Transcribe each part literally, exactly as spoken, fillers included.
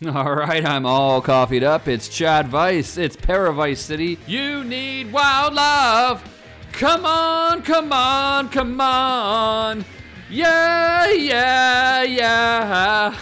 All right, I'm all coffeeed up. It's Chad Vice. It's Paradise City. You need wild love. Come on, come on, come on. Yeah, yeah, yeah.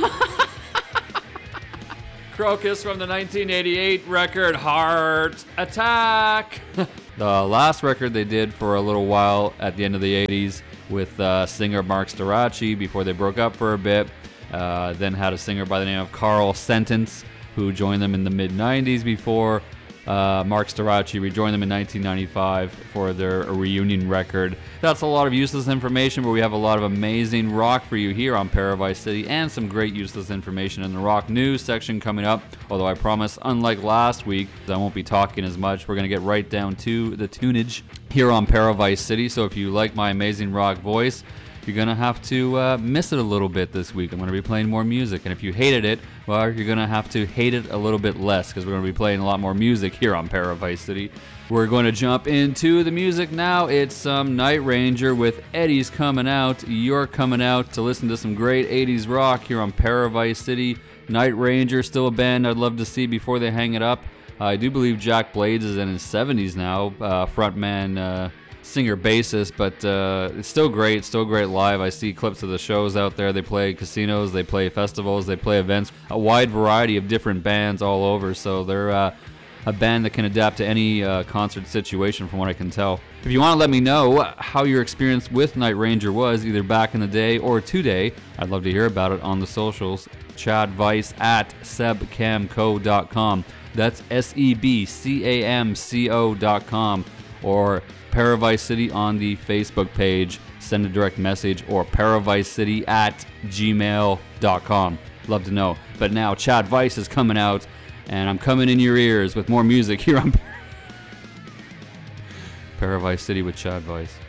Crocus from the nineteen eighty-eight record Heart Attack. The last record they did for a little while at the end of the eighties with uh, singer Mark Storace before they broke up for a bit. Uh, then had a singer by the name of Carl Sentence who joined them in the mid nineties before uh, Mark Storace rejoined them in nineteen ninety-five for their reunion record. That's a lot of useless information, but we have a lot of amazing rock for you here on Paradise City and some great useless information in the rock news section coming up. Although I promise, unlike last week, I won't be talking as much. We're going to get right down to the tunage here on Paradise City. So if you like my amazing rock voice, you're going to have to uh, miss it a little bit this week. I'm going to be playing more music. And if you hated it, well, you're going to have to hate it a little bit less because we're going to be playing a lot more music here on Paradise City. We're going to jump into the music now. It's some um, Night Ranger with Eddie's Coming Out. You're coming out to listen to some great eighties rock here on Paradise City. Night Ranger, still a band I'd love to see before they hang it up. Uh, I do believe Jack Blades is in his seventies now, uh, frontman, uh, singer bassist, but uh, it's still great, still great live. I see clips of the shows out there. They play casinos, they play festivals, they play events, a wide variety of different bands all over, so they're uh, a band that can adapt to any uh, concert situation from what I can tell. If you want to let me know how your experience with Night Ranger was, either back in the day or today, I'd love to hear about it on the socials. Chad Vice at sebcamco dot com. That's S E B C A M C O dot com, or Paradise City on the Facebook page. Send a direct message, or paradisecity at gmail dot com. Love to know. But now Chad Vice is coming out, and I'm coming in your ears with more music here on Paradise City with Chad Vice.